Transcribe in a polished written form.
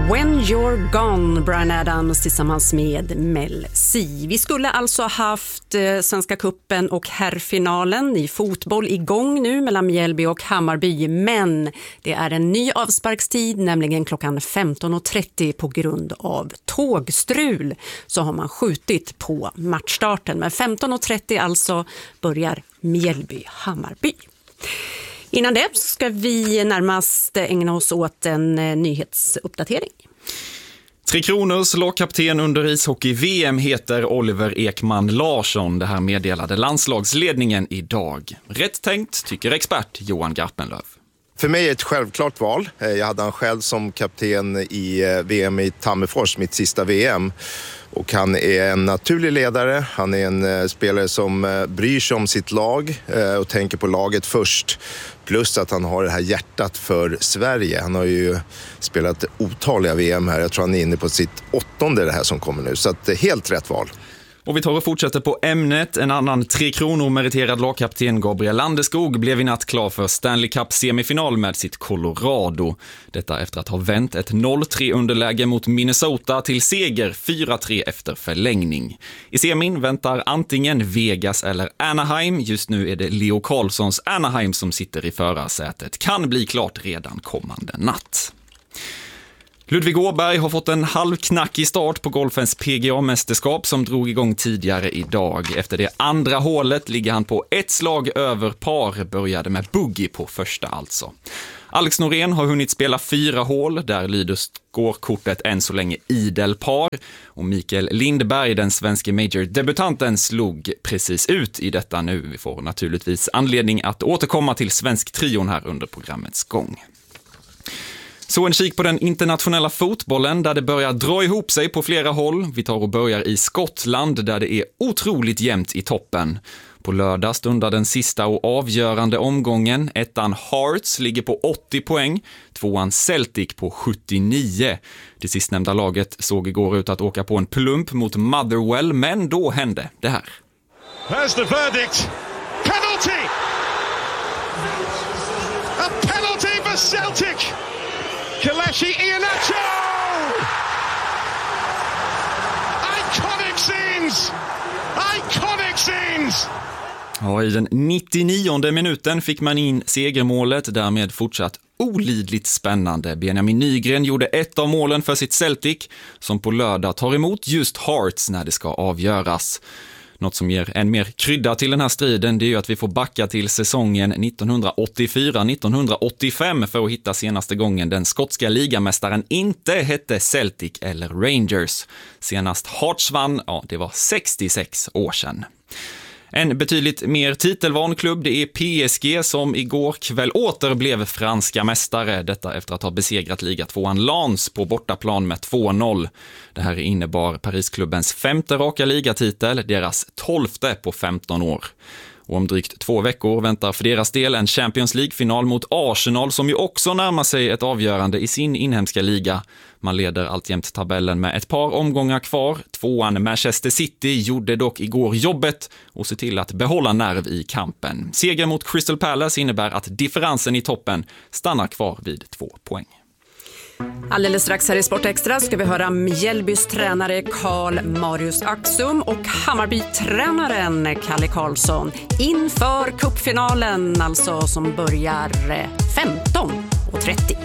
When You're Gone, Bryan Adams tillsammans med Mel C. Vi skulle alltså haft Svenska cupen och herrfinalen i fotboll igång nu mellan Mjällby och Hammarby, men det är en ny avsparkstid, nämligen klockan 15.30 på grund av tågstrul. Så har man skjutit på matchstarten, men 15.30 alltså börjar Mjällby-Hammarby. Innan det ska vi närmast ägna oss åt en nyhetsuppdatering. Tre Kronors lagkapten under ishockey-VM heter Oliver Ekman Larsson. Det här meddelade landslagsledningen idag. Rätt tänkt, tycker expert Johan Garpenlöv. För mig är det ett självklart val. Jag hade han själv som kapten i VM i Tammerfors, mitt sista VM. Och han är en naturlig ledare. Han är en spelare som bryr sig om sitt lag och tänker på laget först. Plus att han har det här hjärtat för Sverige. Han har ju spelat otaliga VM här. Jag tror han är inne på sitt 8:e det här som kommer nu. Så att helt rätt val. Och vi tar och fortsätter på ämnet. En annan 3 Kronor meriterad lagkapten Gabriel Landeskog blev i natt klar för Stanley Cup semifinal med sitt Colorado. Detta efter att ha vänt ett 0-3 underläge mot Minnesota till seger 4-3 efter förlängning. I semin väntar antingen Vegas eller Anaheim. Just nu är det Leo Carlssons Anaheim som sitter i förarsätet. Kan bli klart redan kommande natt. Ludvig Åberg har fått en halvknackig start på golfens PGA-mästerskap som drog igång tidigare idag. Efter det andra hålet ligger han på ett slag över par, började med bogey på första alltså. Alex Norén har hunnit spela 4 hål, där lyder scorekortet än så länge idel par. Och Mikael Lindberg, den svenska major-debutanten, slog precis ut i detta nu. Vi får naturligtvis anledning att återkomma till svensk trion här under programmets gång. Så en kik på den internationella fotbollen där det börjar dra ihop sig på flera håll. Vi tar och börjar i Skottland där det är otroligt jämnt i toppen. På lördag stundar den sista och avgörande omgången. Ettan Hearts ligger på 80 poäng, tvåan Celtic på 79. Det sistnämnda laget såg igår ut att åka på en plump mot Motherwell, men då hände det här. Here's the verdict. Penalty! A penalty for Celtic! Kelechi Iheanacho! Iconic scenes! Iconic scenes! Ja, i den 99:e minuten fick man in segermålet, därmed fortsatt olidligt spännande. Benjamin Nygren gjorde ett av målen för sitt Celtic, som på lördag tar emot just Hearts när det ska avgöras. Något som ger en mer krydda till den här striden, det är ju att vi får backa till säsongen 1984-1985 för att hitta senaste gången den skotska ligamästaren inte hette Celtic eller Rangers. Senast Hearts vann, ja, det var 66 år sedan. En betydligt mer titelvan klubb, det är PSG som igår kväll åter blev franska mästare. Detta efter att ha besegrat ligatvåan Lens på bortaplan med 2-0. Det här innebar Parisklubbens 5:e raka ligatitel, deras 12:e på 15 år. Och om drygt 2 veckor väntar för deras del en Champions League-final mot Arsenal som ju också närmar sig ett avgörande i sin inhemska liga. Man leder alltjämt tabellen med ett par omgångar kvar. Tvåan Manchester City gjorde dock igår jobbet och se till att behålla nerv i kampen. Seger mot Crystal Palace innebär att differensen i toppen stannar kvar vid 2 poäng. Alldeles strax här i Sport Extra ska vi höra Mjällbys tränare Karl Marius Axum och Hammarby-tränaren Kalle Karlsson inför cupfinalen, alltså som börjar 15:30.